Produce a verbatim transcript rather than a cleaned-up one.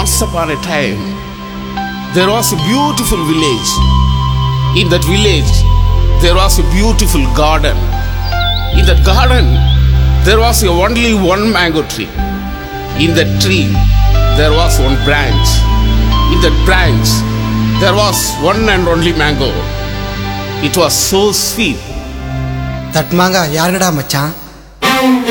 Once upon a time, there was a beautiful village. In that village, there was a beautiful garden. In that garden, there was only one mango tree. In that tree, there was one branch. In that branch, there was one and only mango. It was so sweet. That manga yargada machan.